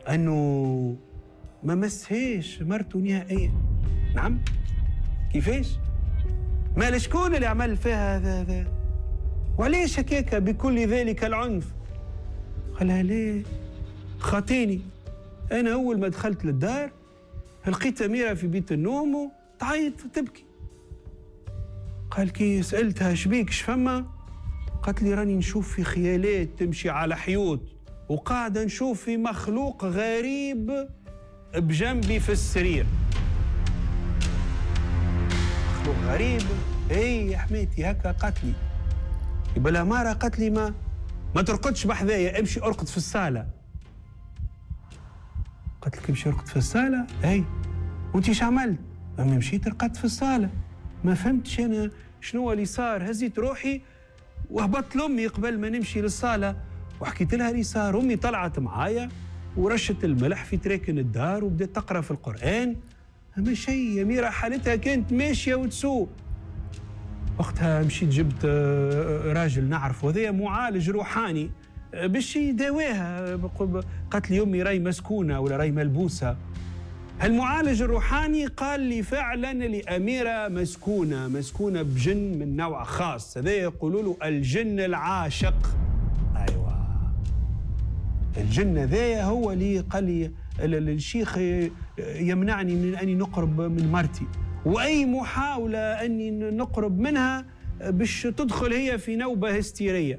أنه ما مسهاش مرته نهائيا. نعم؟ كيفاش؟ ما شكون اللي عمل فيها هذا؟ وليش هكاك بكل ذلك العنف؟ قالها ليه؟ خاطيني. أنا أول ما دخلت للدار لقيت أميرة في بيت النوم تعيط وتبكي. قال كي سألتها شبيك شفما؟ قالت لي راني نشوف في خيالات تمشي على حيوط وقاعدة نشوف في مخلوق غريب بجنبي في السرير. مخلوق غريب؟ اي يا حماتي هكا قالت لي. يبقى مارا قالت لي ما ترقدش بحذايا، امشي ارقد في الصالة. قالت لك امشي ارقد في الصالة؟ اي. وانت ايش عملت؟ اما مشيت رقدت في الصالة. ما فهمتش انا شنو اللي صار. هزيت روحي وهبطت لامي قبل ما نمشي للصالة وحكيت لها اللي صار. امي طلعت معايا ورشت الملح في تراكن الدار وبدأت تقرا في القرآن. اما شيء أميرة حالتها كانت ماشية وتسوق. وقتها مشيت جبت راجل نعرف وهذا معالج روحاني باش يداويها. قالت لي امي راي مسكونه ولا راي ملبوسه. المعالج الروحاني قال لي فعلا لأميرة مسكونه بجن من نوع خاص، هذا يقولوا له الجن العاشق. ايوه الجن ذا هو اللي قال لي الشيخ يمنعني من اني نقرب من مرتي، واي محاوله اني نقرب منها باش تدخل هي في نوبه هستيريه.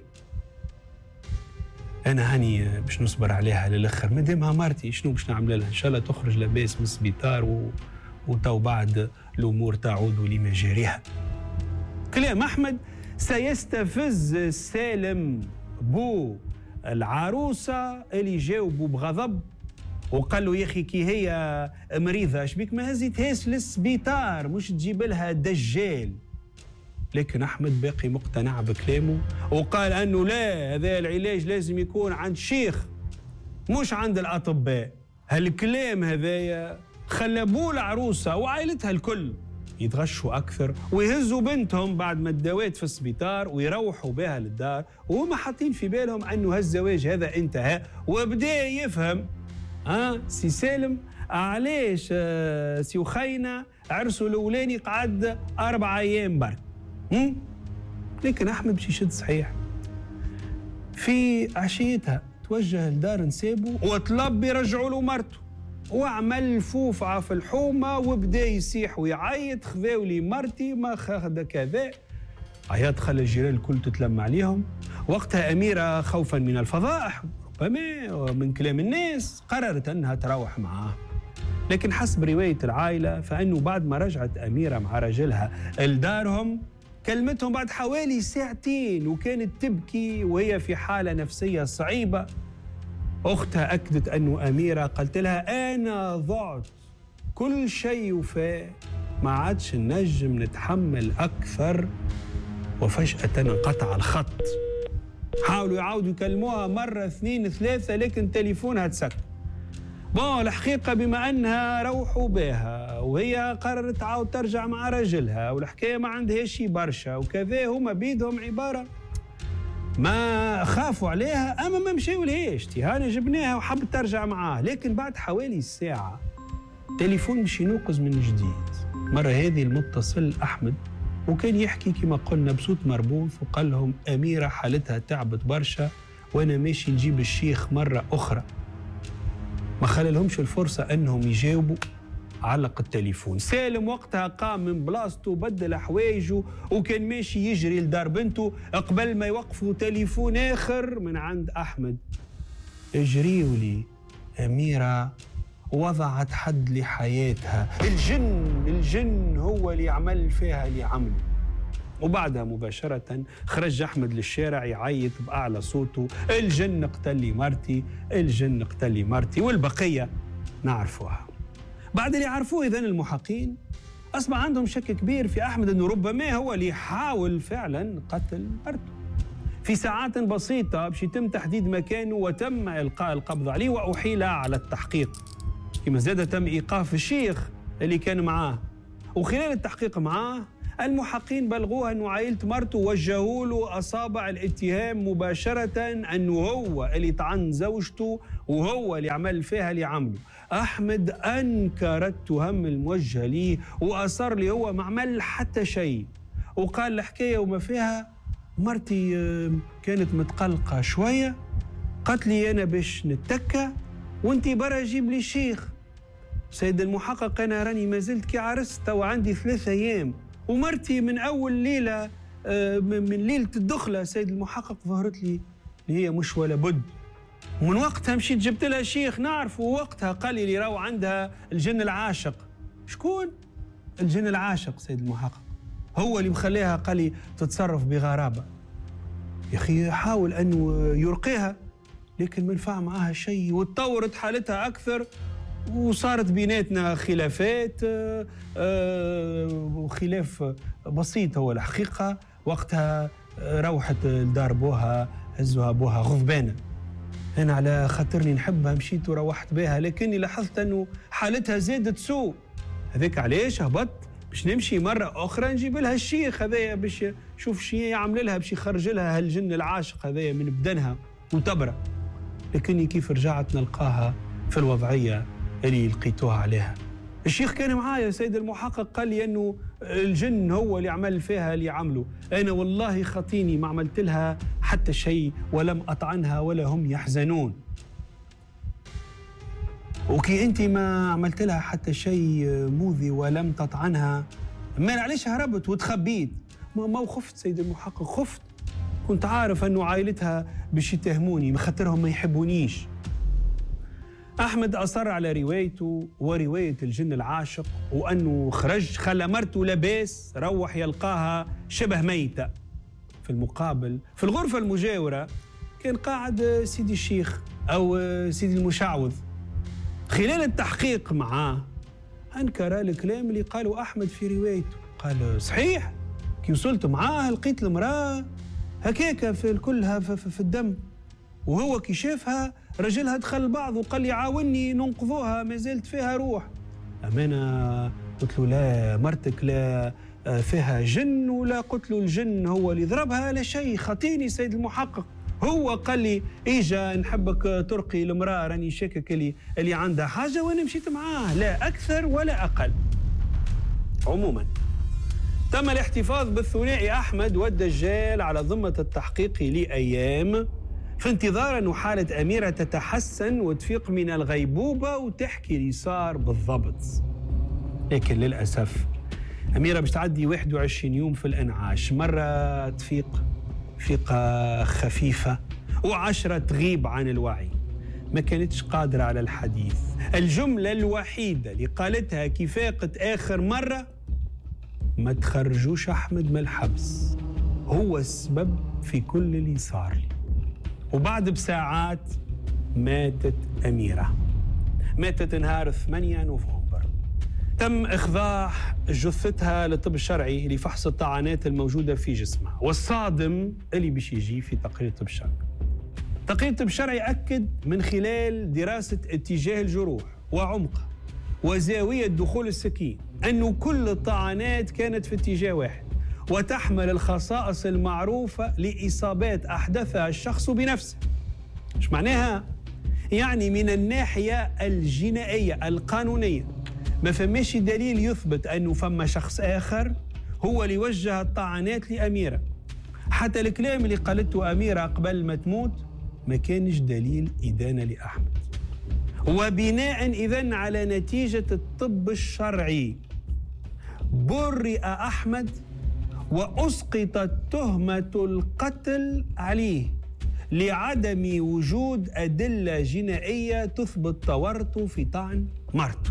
انا هاني باش نصبر عليها للاخر، مادامها مرتي شنو باش نعمل لها؟ ان شاء الله تخرج لاباس من السبيطار وتو بعد الامور تعود لمجاريها. كلام احمد سيستفز سالم بو العروسه اللي جاوبوا بغضب وقال له يا اخي كي هي مريضه شبيك ما هزيتهاش للسبيطار مش تجيب لها دجال. لكن احمد باقي مقتنع بكلامه وقال انه لا، هذا العلاج لازم يكون عند شيخ مش عند الاطباء. هالكلام هذايا خلى بو العروسه وعائلتها الكل يتغشوا اكثر ويهزوا بنتهم بعد ما تداوات في السبيطار ويروحوا بها للدار وهم حاطين في بالهم انه هالزواج هذا انتهى. وبدا يفهم سي سالم علاش سي وخينا عرسوا الاولاني قعد 4 أيام برك. لكن احمد باش يشد صحيح. في عشيتها توجه لدار نسابه وطلب يرجعوا له مرته وعمل فوفعه في الحومه وبدا يصيح ويعيط خذاو لي مرتي ما خاخذ كذا. عياط خلى الجيران الكل تتلم عليهم. وقتها أميرة خوفا من الفضائح ربما ومن كلام الناس قررت أنها تروح معاه. لكن حسب رواية العائلة فإنه بعد ما رجعت أميرة مع رجلها لدارهم كلمتهم بعد حوالي 2 ساعة وكانت تبكي وهي في حالة نفسية صعيبة. أختها أكدت أنه أميرة قالت لها أنا ضعت كل شيء وفاء ما عادش نجم نتحمل أكثر. وفجأة انقطع الخط. حاولوا يعاودوا يكلموها مرة 2 3 لكن تليفونها تسكر. الحقيقة بما أنها روحوا بها وهي قررت تعاود ترجع مع رجلها والحكاية ما عندها شي برشا وكذا، هما بيدهم عبارة ما خافوا عليها أما ما مشيوا لهاش. تيهاني جبناها وحبت ترجع معاه. لكن بعد حوالي ساعة تليفون مش ينوقز من جديد. مرة هذه المتصل أحمد وكان يحكي كما قلنا بصوت مربوط وقال لهم أميرة حالتها تعبت برشا وأنا ماشي نجيب الشيخ مرة أخرى. ما خلالهمش الفرصة أنهم يجاوبوا. علق التليفون. سالم وقتها قام من بلاصته وبدل حوايجه وكان ماشي يجري لدار بنته قبل ما يوقفوا تليفون آخر من عند أحمد. اجريوا لي أميرة وضعت حد لحياتها. الجن هو اللي عمل فيها اللي عمله. وبعدها مباشرة خرج أحمد للشارع يعيط بأعلى صوته الجن قتل لي مرتي، الجن قتل لي مرتي، والبقية نعرفوها. بعد اللي عرفوه إذن المحققين أصبح عندهم شك كبير في أحمد أنه ربما هو اللي يحاول فعلا قتل مرته. في ساعات بسيطة باش يتم تحديد مكانه وتم إلقاء القبض عليه وأحيل على التحقيق. كما زاد تم إيقاف الشيخ اللي كان معاه. وخلال التحقيق معاه المحققين بلغوها أنه عائلة مرته وجهوا له أصابع الاتهام مباشرة أنه هو اللي طعن زوجته وهو اللي عمل فيها اللي عمله. أحمد أنكر التهم الموجهة ليه وأصر لي هو ما عمل حتى شيء، وقال الحكاية وما فيها مرتي كانت متقلقة شوية، قالت لي أنا باش نتكى وانتي برا جيب لي شيخ. سيد المحقق أنا راني ما زلت كي عرست وعندي 3 أيام ومرتي من أول ليلة من ليلة الدخلة سيد المحقق ظهرت لي هي مش ولا بد، ومن وقتها مشيت جبت لها شيخ نعرفه، ووقتها قال لي راهو عندها الجن العاشق. شكون؟ الجن العاشق سيد المحقق هو اللي مخليها قال لي تتصرف بغرابة. يا أخي حاول أنه يرقيها لكن ما نفع معها شيء، وتطورت حالتها أكثر وصارت بيناتنا خلافات وخلاف بسيط. هو الحقيقة وقتها روحت لدار بوها هزوها بوها غضبانة، أنا على خاطرني نحبها مشيت وروحت بها، لكني لاحظت أنه حالتها زادت سوء. هذاك علاش هبطت باش نمشي مرة أخرى نجيب لها الشيخ هذايا باش شوف شي يعمل لها باش يخرج لها هالجن العاشق هذايا من بدنها وتبرأ. لكني كيف رجعت نلقاها في الوضعية اللي لقيتوها عليها. الشيخ كان معايا سيد المحقق قال لي أنه الجن هو اللي عمل فيها اللي عمله، أنا والله خطيني ما عملت لها حتى شيء ولم أطعنها ولا هم يحزنون. وكي أنت ما عملت لها حتى شيء مؤذي ولم تطعنها، ما علاش هربت وتخبيت؟ ما خفت سيد المحقق، خفت، كنت عارف أنه عائلتها باش يتهموني خاطرهم ما يحبونيش. أحمد أصر على روايته ورواية الجن العاشق، وأنه خرج خلى مرته لاباس روح يلقاها شبه ميتة. في المقابل في الغرفة المجاورة كان قاعد سيدي الشيخ أو سيدي المشعوذ. خلال التحقيق معاه أنكر الكلام اللي قاله أحمد في روايته، قال صحيح كي وصلت معاه لقيت المرأة هكاكا في كلها في الدم، وهو كي شافها رجلها دخل بعض وقال لي عاوني ننقذوها ما زالت فيها روح. أنا قلت له لا مرتك لا فيها جن ولا، قلت له الجن هو اللي ضربها لا شيء، خطيني سيد المحقق، هو قال لي إجا نحبك ترقي المرأة راني شاكك اللي عندها حاجة وأنا مشيت معاه لا أكثر ولا أقل. عموما تم الاحتفاظ بالثنائي أحمد والدجال على ذمة التحقيق لأيام في انتظار أن حالة أميرة تتحسن وتفيق من الغيبوبة وتحكي اللي صار بالضبط. لكن للأسف أميرة باش تعدي 21 يوم في الإنعاش، مرة تفيق فيقة خفيفة و10 تغيب عن الوعي، ما كانتش قادرة على الحديث. الجملة الوحيدة اللي قالتها كي فاقت آخر مرة ما تخرجوش أحمد من الحبس، هو السبب في كل اللي صار لي. وبعد بساعات ماتت أميرة، ماتت نهار 8 نوفمبر. تم إخضاع جثتها للطب الشرعي لفحص الطعنات الموجودة في جسمها، والصادم اللي باش يجي في تقرير الطب الشرعي. تقرير الطب الشرعي أكد من خلال دراسة اتجاه الجروح وعمقها وزاوية دخول السكين أنه كل الطعنات كانت في اتجاه واحد وتحمل الخصائص المعروفة لإصابات أحدثها الشخص بنفسه. إيش معناها؟ يعني من الناحية الجنائية القانونية ما فماش دليل يثبت أنه فما شخص آخر هو اللي وجه الطعنات لأميرة. حتى الكلام اللي قالته أميرة قبل ما تموت ما كانش دليل إدانة لأحمد. وبناء إذن على نتيجة الطب الشرعي برئ أحمد وأسقطت تهمة القتل عليه لعدم وجود أدلة جنائية تثبت تورطه في طعن مرته.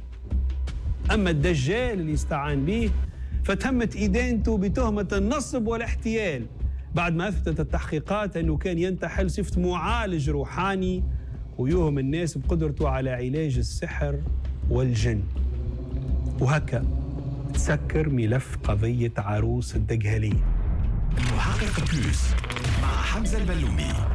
أما الدجال اللي استعان به فتمت إدانته بتهمة النصب والاحتيال بعد ما أثبتت التحقيقات أنه كان ينتحل صفة معالج روحاني ويوهم الناس بقدرته على علاج السحر والجن. وهكا تسكر ملف قضية عروس الدجهلية. محقق بلوس مع حمزة البلومي.